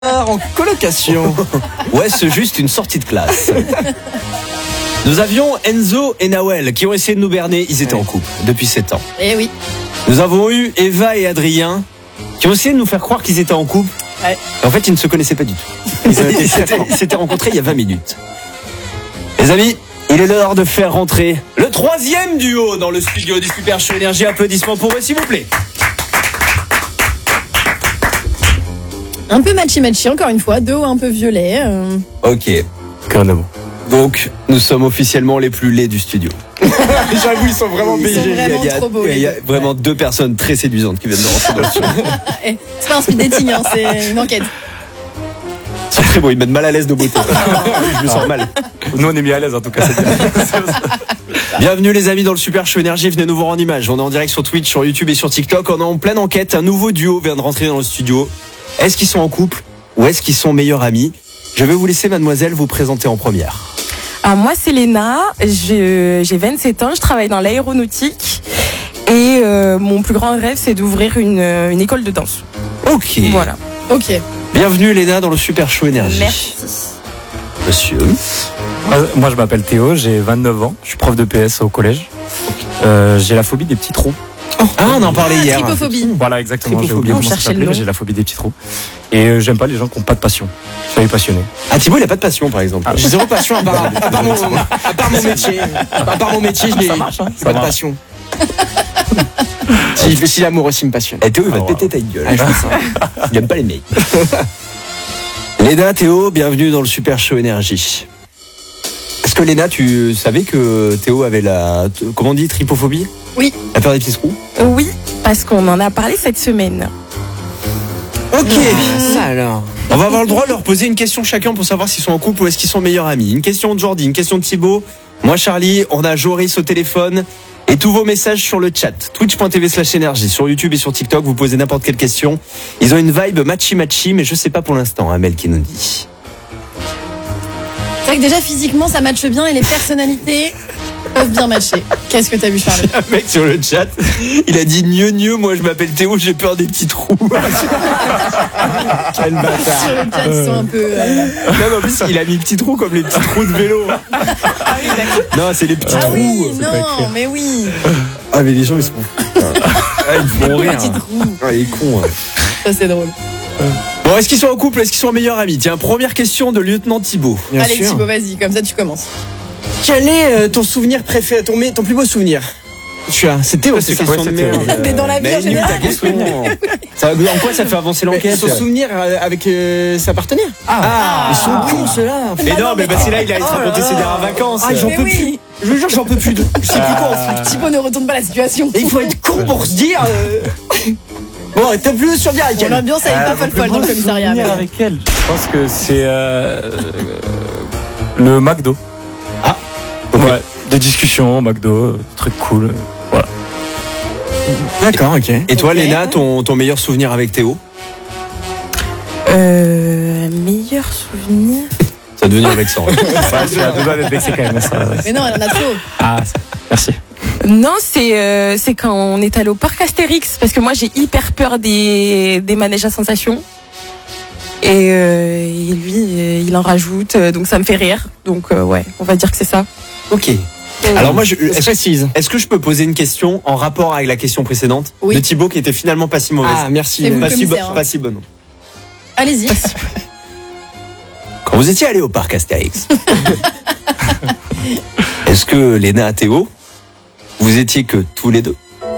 En colocation. Ouais, c'est juste une sortie de classe. Nous avions Enzo et Nawel qui ont essayé de nous berner. Ils étaient en couple depuis 7 ans. Eh oui. Nous avons eu Eva et Adrien qui ont essayé de nous faire croire qu'ils étaient en couple. Ouais. En fait, ils ne se connaissaient pas du tout. Ils s'étaient rencontrés il y a 20 minutes. Les amis, il est l'heure de faire rentrer le 3e duo dans le studio du Super Show Énergie. Applaudissements pour eux, s'il vous plaît. Un peu matchy encore une fois, dos un peu violet. Ok. Carrément. Donc, nous sommes officiellement les plus laids du studio. J'avoue, ils sont vraiment Ils sont BG. vraiment trop beaux. Il y a vraiment 2 personnes très séduisantes qui viennent de rentrer dans le studio. Eh, c'est pas un speed dating, hein, c'est une enquête. C'est très beau, ils mettent mal à l'aise de beauté. Je me sens mal. Nous, on est mis à l'aise en tout cas. Bienvenue les amis dans le Super Show Énergie, venez nous voir en image. On est en direct sur Twitch, sur YouTube et sur TikTok. On est en pleine enquête, un nouveau duo vient de rentrer dans le studio. Est-ce qu'ils sont en couple ou est-ce qu'ils sont meilleurs amis? Je vais vous laisser mademoiselle vous présenter en première. Alors moi c'est Léna, j'ai 27 ans, je travaille dans l'aéronautique et mon plus grand rêve c'est d'ouvrir une école de danse. Ok. Voilà. Ok. Bienvenue Léna dans le Super Show Énergie. Merci. Monsieur. Moi, je m'appelle Théo, j'ai 29 ans, je suis prof de PS au collège. J'ai la phobie des petits trous. Ah, on en parlait hier. Tripophobie. Voilà, exactement. J'ai oublié On comment ça cherchait s'appelait, le nom. mais j'ai la phobie des petits trous. Et j'aime pas les gens qui n'ont pas de passion. Soyez passionnés. Ah, Thibaut, il a pas de passion par exemple. J'ai zéro passion à part mon métier. À part mon métier, je n'ai pas de marche. passion. Si l'amour aussi me passionne. Eh, Théo, il va Ah, te péter ta gueule. Ah, je fais ça. Il aime pas les mecs. Léna, Théo, bienvenue dans le Super Show Énergie. Est-ce que Léna, tu savais que Théo avait comment on dit, tripophobie? Oui. La peur des petits trous? Oui, parce qu'on en a parlé cette semaine. Ok. Ça alors. On va avoir le droit de leur poser une question chacun pour savoir s'ils sont en couple ou est-ce qu'ils sont meilleurs amis. Une question de Jordi, une question de Thibaut. Moi, Charlie, on a Joris au téléphone. Et tous vos messages sur le chat. Twitch.tv/énergie. Sur YouTube et sur TikTok, vous posez n'importe quelle question. Ils ont une vibe matchy, mais je sais pas pour l'instant, Amel qui nous dit. C'est vrai que déjà physiquement ça matche bien et les personnalités peuvent bien matcher. Qu'est-ce que t'as vu, Charles? Un mec sur le chat, il a dit gneu, moi je m'appelle Théo, j'ai peur des petits trous. Quel bâtard. Sur le chat, ils sont un peu. Non, mais en plus, il a mis petits trous comme les petits trous de vélo. Non, c'est les petits Ah trous. oui, c'est pas écrit. non, mais oui. Ah, mais les gens, ils sont. Ah, ils font rire. Petit trou. Ah, il est con. Ça c'est drôle. Bon, est-ce qu'ils sont en couple, est-ce qu'ils sont meilleurs amis? Tiens, première question de lieutenant Thibaut. Bien Allez sûr. Thibaut, vas-y, comme ça tu commences. Quel est ton souvenir préféré, ton plus beau souvenir? Tu as. C'est Théo, c'est question question de de merde. merde. Mais dans la vie en Mais nul, général. ta question. En quoi ça fait avancer l'enquête? Son souvenir avec sa partenaire. Ah, Ils sont cons ceux-là. Mais non, mais c'est là, il a raconté ses dernières vacances. Ah, j'en Mais peux oui. plus. Je vous jure, j'en peux plus. Je sais plus quoi en fait. Thibaut ne retourne pas la situation. Et il faut être con pour se dire. Bon, t'as plus de souvenir avec Bon, elle. l'ambiance elle est pas folle dans le commissariat. mais- avec elle. Je pense que c'est le McDo. Ah, Ouais, des discussions au McDo, trucs cool. Voilà. D'accord, ok. Et toi, Ok. Léna, ton meilleur souvenir avec Théo? Meilleur souvenir. Ça va devenir vexant. Je suis à deux doigts d'être vexé quand même. Ça. Mais non, elle en a trop. Ah, merci. Non, c'est quand on est allé au parc Astérix parce que moi j'ai hyper peur des manèges à sensations. Et lui, il en rajoute, donc ça me fait rire. Donc ouais, on va dire que c'est ça. Ok. Alors moi, Précise. est-ce que je peux poser une question en rapport avec la question précédente Oui. de Thibaut qui était finalement pas si mauvaise? Ah, merci. C'est vous. pas, si commissaire, hein. pas si bonne. Allez-y. Quand vous étiez allé au parc Astérix, est-ce que Léna et Théo, vous étiez que tous les deux?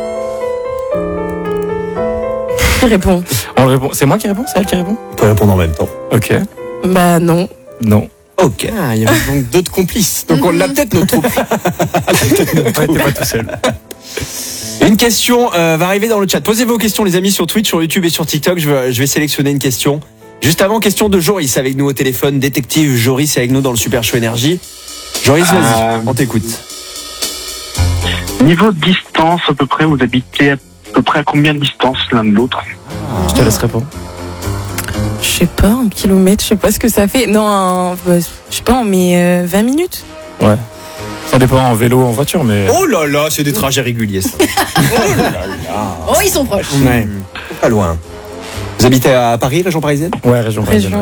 Qui répond? On répond. C'est moi qui réponds? C'est elle qui répond? On peut répondre en même temps. Ok. Bah non. Non. Ok. Ah, il y avait donc d'autres complices. Donc on l'a peut-être notre troupe. Ouais, t'es pas tout seul. Une question va arriver dans le chat. Posez vos questions les amis sur Twitch, sur YouTube et sur TikTok. Je vais sélectionner une question. Juste avant, question de Joris avec nous au téléphone. Détective Joris avec nous dans le Super Show Énergie. Joris, vas-y, on t'écoute. Niveau de distance, à peu près, vous habitez à peu près à combien de distance l'un de l'autre? Je te laisse répondre. Je sais pas, 1 kilomètre, je sais pas ce que ça fait. Non, je sais pas, mais 20 minutes. Ouais. Ça dépend en vélo ou en voiture, mais. Oh là là, c'est des trajets réguliers ça. Oh, ils sont proches. Ouais. Pas loin. Vous habitez à Paris, région parisienne? Ouais, région parisienne.